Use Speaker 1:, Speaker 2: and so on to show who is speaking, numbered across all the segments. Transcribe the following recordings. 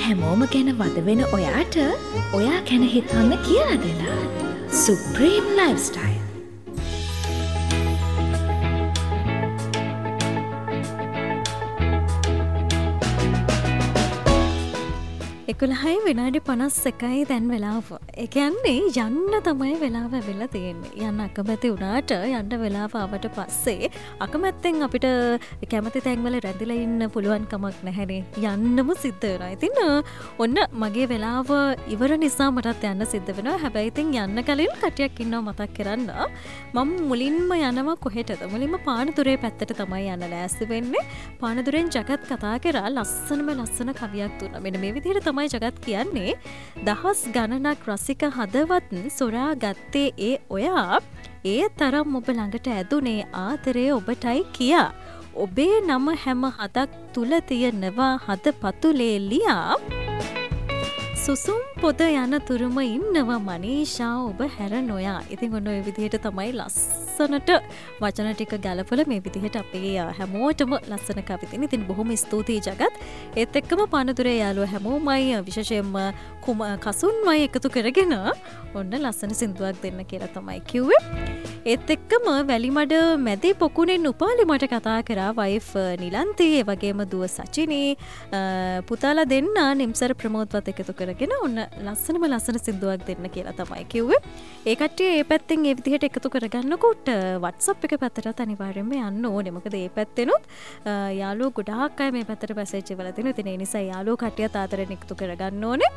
Speaker 1: හැමෝම ගැන වද වෙන ඔයාට ඔයා ගැන හිතන්න කියලා දෙලා. Supreme Lifestyle.
Speaker 2: එකොළහයි විනාඩි 51යි දැන් වෙලාව. ඒ කියන්නේ යන්න තමයි වෙලාව වෙලා තියෙන්නේ. යන්න අකමැති වුණාට යන්න වෙලාව ආවට පස්සේ අකමැත්තෙන් අපිට කැමති තැන්වල රැඳිලා ඉන්න පුළුවන් කමක් නැහැනේ. යන්නම සිද්ධ වෙනවා. ඉතින් ඔන්න මගේ වෙලාව ඉවර නිසා මටත් යන්න සිද්ධ වෙනවා. හැබැයි ඉතින් යන්න කලින් කටියක් ඉන්නවා මතක් කරන්න. මම මුලින්ම යනවා කොහෙටද? මුලින්ම පානදුරේ පැත්තට තමයි යන්න ලෑස්ති වෙන්නේ. පානදුරෙන් ජගත් කතා කරා ලස්සන කවියක් දුන්නා. මෙන්න මේ විදිහට තමයි ජගත් කියන්නේ දහස් ගණනක් රසික හදවත් සොරා ගත්තේ ඒ ඔයා ඒ තරම් ඔබ ළඟට ඇදුනේ ආදරේ ඔබටයි කියා ඔබේ නම හැම හදක් තුල තියෙනවා හද පතුලේ ලියා සුසුම් පොද යන තුරුම ඉන්නවා මනීෂා ඔබ හැර නොයා. ඉතින් ඔන්න ඔය විදිහට තමයි ලස්සනට වචන ටික ගලපලා මේ විදිහට අපේ හැමෝටම ලස්සන කවිතින්. ඉතින් බොහොම ස්තුතියි ජගත්. ඒත් එක්කම පානදුරේ යාළුවෝ හැමෝමයි විශේෂයෙන්ම කසුන්මයි එකතු කරගෙන ඔන්න ලස්සන සින්දුවක් දෙන්න කියලා තමයි කිව්වේ. ඒත් එක්කම වැලිමඩ මැදි පොකුණෙන් උපාලි මට කතා කරා වයිෆ් නිලන්ති ඒ වගේම දුව සචිනී පුතාලා දෙන්න නිම්සර ප්‍රමෝද්වත් එකතු කරගෙන ඔන්න ලස්සන සින්දුවක් දෙන්න කියලා තමයි කිව්වේ. ඒ කට්ටිය ඒ පැත්තෙන් ඒ විදිහට එකතු කරගන්නකොට WhatsApp එක පැත්තට අනිවාර්යයෙන්ම යන්න ඕනේ. මොකද ඒ පැත්තෙනුත් යාළුවෝ ගොඩාක් අය මේ පැත්තට මැසේජ් වල දෙනවා. ඉතින් ඒ නිසා යාළුවෝ කට්ටියත් ආතරෙන් එකතු කරගන්න ඕනේ.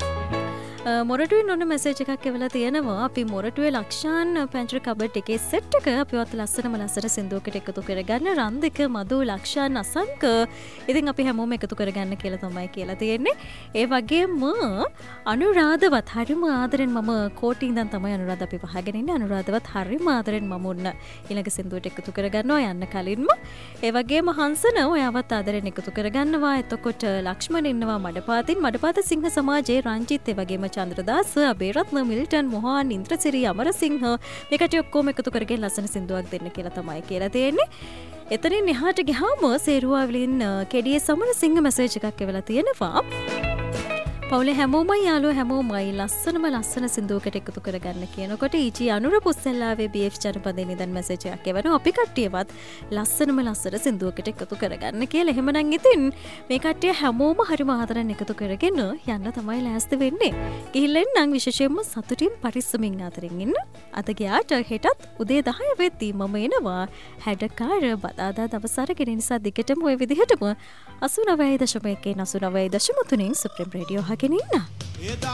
Speaker 2: මොරටුවෙන් ඔන්න මැසේජ් එකක් එවලා තියෙනවා. අපි මොරටුවේ ලක්ෂාන් පැන්ට්‍රි කබඩ් එකේ සෙට් එක අපිවත් ලස්සන සින්දුවකට එකතු කරගන්න රන්දික මදු ලක්ෂාන් අසංක. ඉතින් අපි හැමෝම එකතු කරගන්න කියලා තමයි කියලා තියෙන්නේ. ඒ වගේම අනුරාධවත් හරිම ආදරෙන් මම කෝටි ඉඳන් තමයි අනුරාධ අපි වහගෙන ඉන්නේ. අනුරාධවත් හරිම ආදරෙන් මම උන්න ඊළඟ සින්දුවට එකතු කරගන්නවා යන්න කලින්ම. ඒ වගේම හංසන ඔයාවත් ආදරෙන් එකතු කරගන්නවා. එතකොට ලක්ෂ්මන් ඉන්නවා මඩපාත සිංහ සමාජයේ රංජිත් ඒ වගේම චන්ද්‍රදාස අබේරත්න මිල්ටන් මොහාන් ඉන්ද්‍රසිරි අමරසිංහ මේකට ඔක්කොම එකතු කරගෙන ලස්සන සින්දුවක් දෙන්න කියලා තමයි කියලා තියෙන්නේ. එතනින් එහාට ගියාම සේරුවාවිලින් කෙඩියේ සමරසිංහ මැසේජ් එකක් එවලා තියෙනවා. පවුලේ හැමෝමයි යාළුවෝ හැමෝමයි ලස්සන සින්දුවකට එකතු කරගන්න කියනකොට ඊචි අනුර පුස්සෙල්ලාවේ BF ජනපදේ නිදන් මැසේජ් එකක් එවනවා. අපි කට්ටියවත් ලස්සන සින්දුවකට එකතු කරගන්න කියලා. එහෙමනම් ඉතින් මේ කට්ටිය හැමෝම හරිම ආදරෙන් එකතු කරගෙන යන්න තමයි ලෑස්ති වෙන්නේ. ගිහිල්ලා නම් විශේෂයෙන්ම සතුටින් පරිස්සමින් ආදරෙන් ඉන්න. අද ගියාට හෙටත් උදේ 10 වෙද්දී මම එනවා හැඩකාර බදාදා දවස් අරගෙන. නිසා දිගටම ওই විදිහටම 89.1 89.3 සුප්‍රීම රේඩියෝ හගෙන ඉන්න.